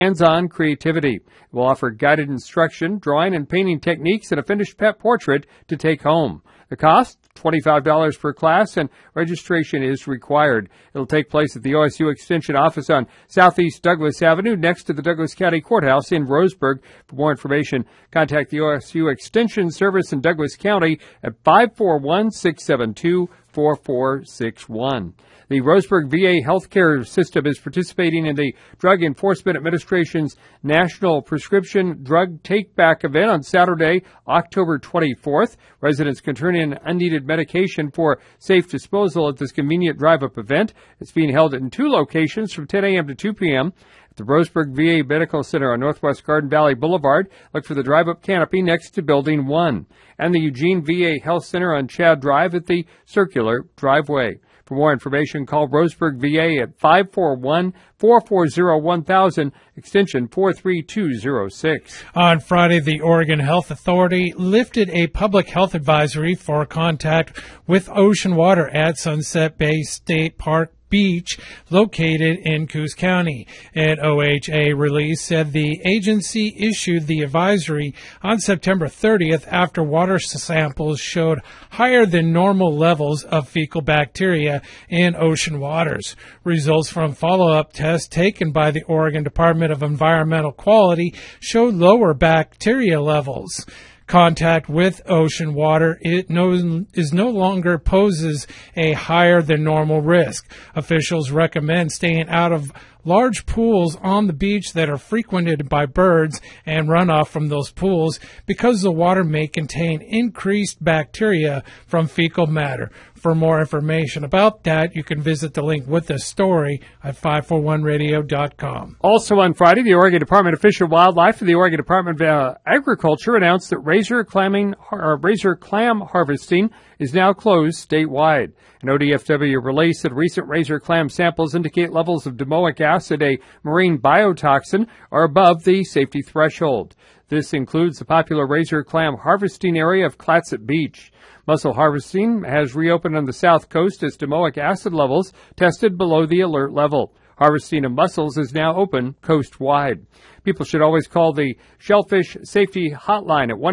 hands-on creativity. It will offer guided instruction, drawing and painting techniques, and a finished pet portrait to take home. The cost, $25 per class, and registration is required. It'll take place at the OSU Extension office on Southeast Douglas Avenue, next to the Douglas County Courthouse in Roseburg. For more information, contact the OSU Extension Service in Douglas County at 541-672-4461. The Roseburg VA healthcare system is participating in the Drug Enforcement Administration's National Prescription Drug Take-Back event on Saturday, October 24th. Residents can turn in unneeded medication for safe disposal at this convenient drive-up event. It's being held in 2 locations from 10 a.m. to 2 p.m. At the Roseburg VA Medical Center on Northwest Garden Valley Boulevard. Look for the drive-up canopy next to Building 1. And the Eugene VA Health Center on Chad Drive at the circular driveway. For more information, call Roseburg VA at 541-440-1000, extension 43206. On Friday, the Oregon Health Authority lifted a public health advisory for contact with ocean water at Sunset Bay State Park Beach, located in Coos County. An OHA release said the agency issued the advisory on September 30th after water samples showed higher than normal levels of fecal bacteria in ocean waters. Results from follow-up tests taken by the Oregon Department of Environmental Quality showed lower bacteria levels. Contact with ocean water is no longer poses a higher than normal risk. Officials recommend staying out of large pools on the beach that are frequented by birds and runoff from those pools because the water may contain increased bacteria from fecal matter. For more information about that, you can visit the link with this story at 541radio.com. Also on Friday, the Oregon Department of Fish and Wildlife and the Oregon Department of Agriculture announced that razor clam harvesting is now closed statewide. An ODFW release that recent razor clam samples indicate levels of domoic acid, a marine biotoxin, are above the safety threshold. This includes the popular razor clam harvesting area of Clatsop Beach. Mussel harvesting has reopened on the south coast as domoic acid levels tested below the alert level. Harvesting of mussels is now open coast-wide. People should always call the Shellfish Safety Hotline at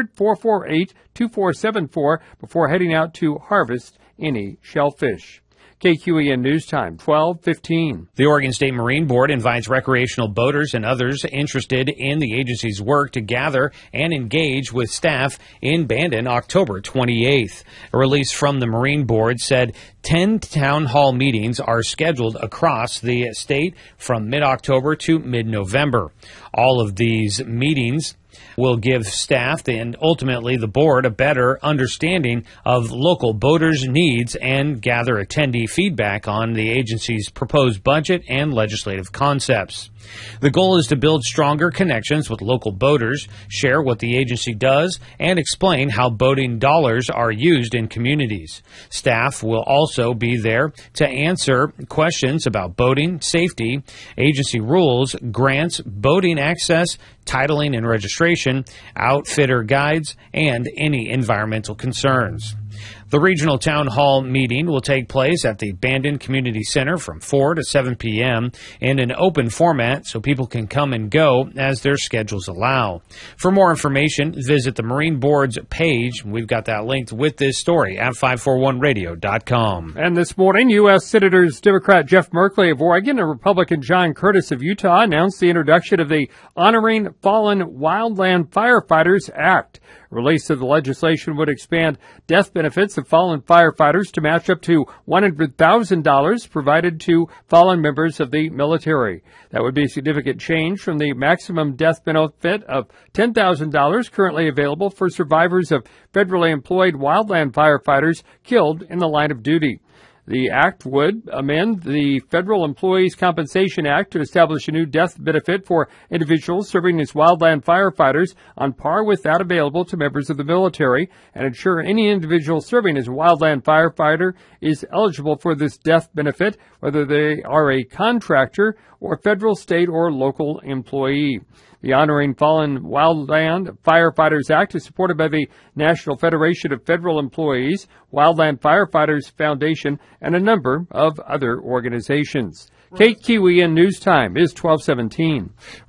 1-800-448-2474 before heading out to harvest any shellfish. KQEN News Time, 12:15. The Oregon State Marine Board invites recreational boaters and others interested in the agency's work to gather and engage with staff in Bandon October 28th. A release from the Marine Board said 10 town hall meetings are scheduled across the state from mid-October to mid-November. All of these meetings will give staff and ultimately the board a better understanding of local boaters' needs and gather attendee feedback on the agency's proposed budget and legislative concepts. The goal is to build stronger connections with local boaters, share what the agency does, and explain how boating dollars are used in communities. Staff will also be there to answer questions about boating, safety, agency rules, grants, boating access, titling and registration, outfitter guides, and any environmental concerns. The regional town hall meeting will take place at the Bandon Community Center from 4 to 7 p.m. in an open format so people can come and go as their schedules allow. For more information, visit the Marine Board's page. We've got that linked with this story at 541radio.com. And this morning, U.S. Senators Democrat Jeff Merkley of Oregon and Republican John Curtis of Utah announced the introduction of the Honoring Fallen Wildland Firefighters Act. A release of the legislation would expand death benefits of fallen firefighters to match up to $100,000 provided to fallen members of the military. That would be a significant change from the maximum death benefit of $10,000 currently available for survivors of federally employed wildland firefighters killed in the line of duty. The act would amend the Federal Employees Compensation Act to establish a new death benefit for individuals serving as wildland firefighters on par with that available to members of the military, and ensure any individual serving as a wildland firefighter is eligible for this death benefit, whether they are a contractor or federal, state, or local employee. The Honoring Fallen Wildland Firefighters Act is supported by the National Federation of Federal Employees, Wildland Firefighters Foundation, and a number of other organizations. KQEN News Time is 12:17.